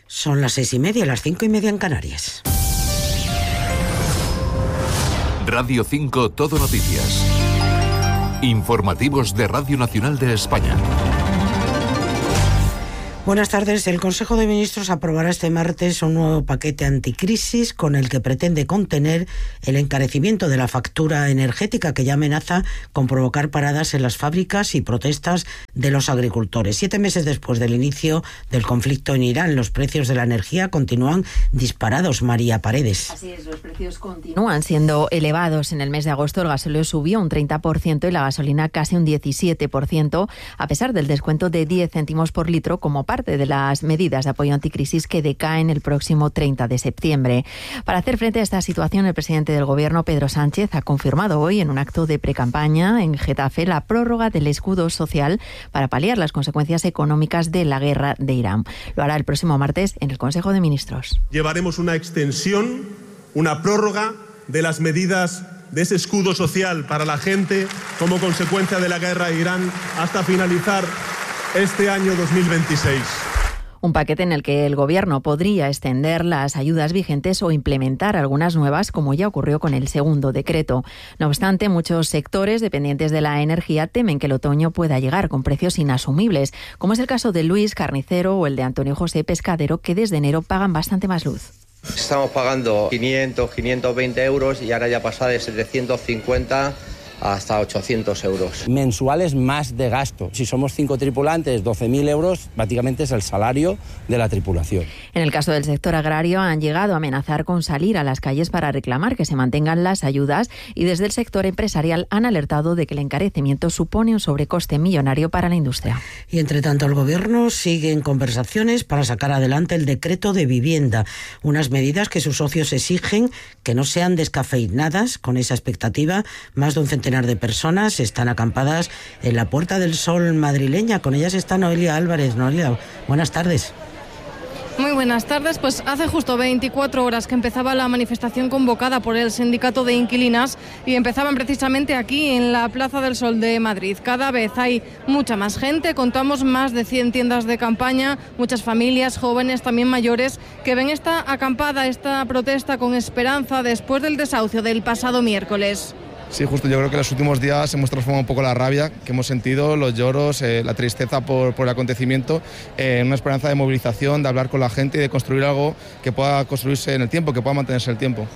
Son las 6:30, las 5:30 en Canarias. Radio 5 Todo Noticias. Informativos de Radio Nacional de España. Buenas tardes. El Consejo de Ministros aprobará este martes un nuevo paquete anticrisis con el que pretende contener el encarecimiento de la factura energética que ya amenaza con provocar paradas en las fábricas y protestas de los agricultores. 7 meses después del inicio del conflicto en Irán, los precios de la energía continúan disparados. María Paredes. Así es, los precios continúan siendo elevados. En el mes de agosto el gasóleo subió un 30% y la gasolina casi un 17%, a pesar del descuento de 10 céntimos por litro como parte de las medidas de apoyo anticrisis que decaen el próximo 30 de septiembre. Para hacer frente a esta situación, el presidente del Gobierno, Pedro Sánchez, ha confirmado hoy en un acto de precampaña en Getafe la prórroga del escudo social para paliar las consecuencias económicas de la guerra de Irán. Lo hará el próximo martes en el Consejo de Ministros. Llevaremos una extensión, una prórroga de las medidas de ese escudo social para la gente como consecuencia de la guerra de Irán hasta finalizar este año 2026. Un paquete en el que el Gobierno podría extender las ayudas vigentes o implementar algunas nuevas, como ya ocurrió con el segundo decreto. No obstante, muchos sectores dependientes de la energía temen que el otoño pueda llegar con precios inasumibles, como es el caso de Luis, carnicero, o el de Antonio José, pescadero, que desde enero pagan bastante más luz. Estamos pagando 500, 520 euros y ahora ya pasa de 750 hasta 800 euros. Mensuales más de gasto. Si somos 5 tripulantes, 12.000 euros, prácticamente es el salario de la tripulación. En el caso del sector agrario han llegado a amenazar con salir a las calles para reclamar que se mantengan las ayudas y desde el sector empresarial han alertado de que el encarecimiento supone un sobrecoste millonario para la industria. Y entre tanto el Gobierno sigue en conversaciones para sacar adelante el decreto de vivienda, unas medidas que sus socios exigen que no sean descafeinadas. Con esa expectativa, más de un centenar de personas están acampadas en la Puerta del Sol madrileña. Con ellas está Noelia Álvarez. Noelia, buenas tardes. Muy buenas tardes. Pues hace justo 24 horas que empezaba la manifestación convocada por el Sindicato de Inquilinas y empezaban precisamente aquí en la Plaza del Sol de Madrid. Cada vez hay mucha más gente, contamos más de 100 tiendas de campaña, muchas familias, jóvenes, también mayores, que ven esta acampada, esta protesta con esperanza después del desahucio del pasado miércoles. Sí, justo, yo creo que en los últimos días hemos transformado un poco la rabia que hemos sentido, los lloros, la tristeza por el acontecimiento, en una esperanza de movilización, de hablar con la gente y de construir algo que pueda construirse en el tiempo, que pueda mantenerse el tiempo.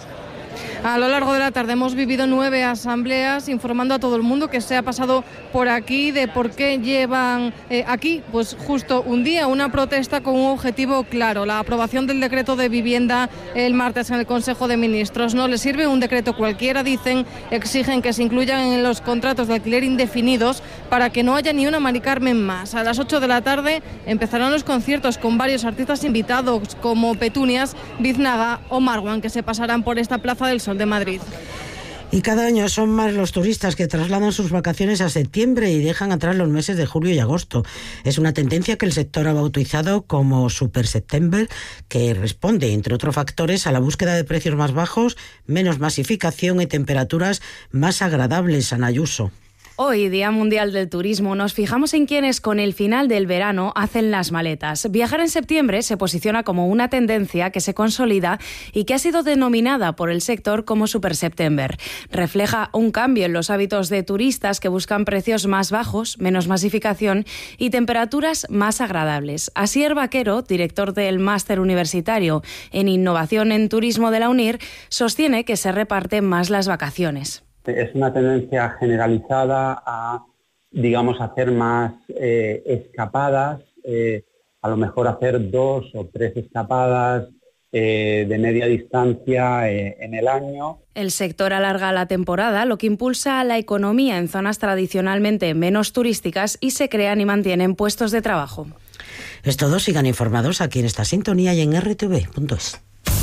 A lo largo de la tarde hemos vivido 9 asambleas informando a todo el mundo que se ha pasado por aquí de por qué llevan aquí pues justo un día, una protesta con un objetivo claro, la aprobación del decreto de vivienda el martes en el Consejo de Ministros. No les sirve un decreto cualquiera, dicen, exigen que se incluyan en los contratos de alquiler indefinidos para que no haya ni una Mari Carmen más. A las 8 de la tarde empezarán los conciertos con varios artistas invitados como Petunias, Biznaga o Marwan, que se pasarán por esta Plaza del Sol de Madrid. Y cada año son más los turistas que trasladan sus vacaciones a septiembre y dejan atrás los meses de julio y agosto. Es una tendencia que el sector ha bautizado como Super September, que responde, entre otros factores, a la búsqueda de precios más bajos, menos masificación y temperaturas más agradables. Ana Ayuso. Hoy, Día Mundial del Turismo, nos fijamos en quienes con el final del verano hacen las maletas. Viajar en septiembre se posiciona como una tendencia que se consolida y que ha sido denominada por el sector como Super September. Refleja un cambio en los hábitos de turistas que buscan precios más bajos, menos masificación y temperaturas más agradables. Asier Vaquero, director del Máster Universitario en Innovación en Turismo de la UNIR, sostiene que se reparten más las vacaciones. Es una tendencia generalizada a, digamos, hacer más escapadas, a lo mejor hacer 2 o 3 escapadas de media distancia en el año. El sector alarga la temporada, lo que impulsa a la economía en zonas tradicionalmente menos turísticas y se crean y mantienen puestos de trabajo. Es todo, sigan informados aquí en esta sintonía y en rtv.es.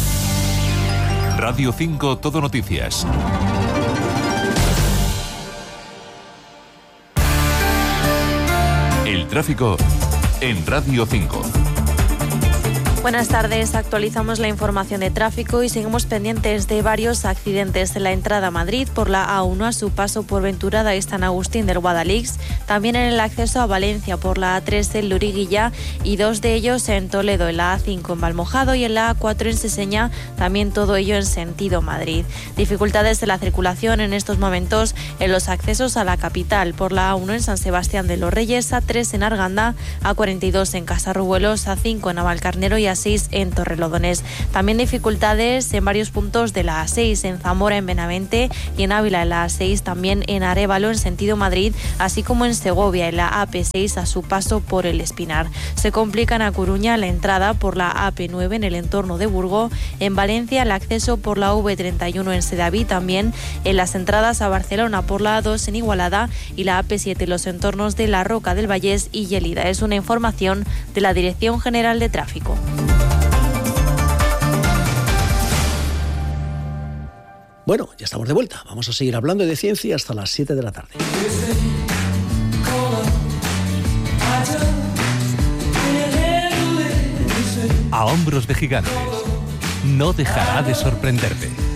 Radio 5 Todo Noticias. El tráfico en Radio 5. Buenas tardes, actualizamos la información de tráfico y seguimos pendientes de varios accidentes en la entrada a Madrid por la A1 a su paso por Venturada y San Agustín del Guadalix, también en el acceso a Valencia por la A3 en Loriguilla y 2 de ellos en Toledo, en la A5 en Valmojado y en la A4 en Seseña, también todo ello en sentido Madrid. Dificultades de la circulación en estos momentos en los accesos a la capital por la A1 en San Sebastián de los Reyes, A3 en Arganda, A42 en Casarrubuelos, A5 en Navalcarnero y A6 en Torrelodones. También dificultades en varios puntos de la A6 en Zamora, en Benavente y en Ávila en la A6, también en Arévalo en sentido Madrid, así como en Segovia en la AP6 a su paso por el Espinar. Se complica en A Coruña la entrada por la AP9 en el entorno de Burgo, en Valencia el acceso por la V31 en Sedaví, también en las entradas a Barcelona por la A2 en Igualada y la AP7 en los entornos de La Roca del Vallés y Lleida. Es una información de la Dirección General de Tráfico. Bueno, ya estamos de vuelta. Vamos a seguir hablando de ciencia hasta las 7 de la tarde. A hombros de gigantes. No dejará de sorprenderte.